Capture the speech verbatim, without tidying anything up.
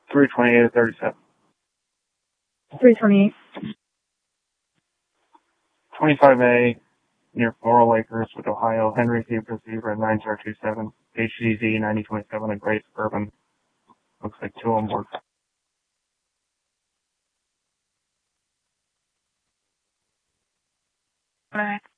three twenty-eight to thirty-seven. three twenty-eight. twenty-five A, near Floral Acres with Ohio, Henry T. Receiver at nine zero two seven, H D Z ninety twenty-seven, a gray Suburban. Looks like two on board. All right.